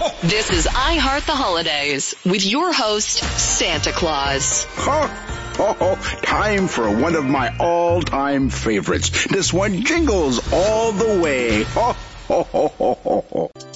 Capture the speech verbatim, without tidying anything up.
This is I Heart the Holidays with your host, Santa Claus. Ho, ho, ho. Time for one of my all-time favorites. This one jingles all the way. Ho, ho, ho, ho, ho, ho.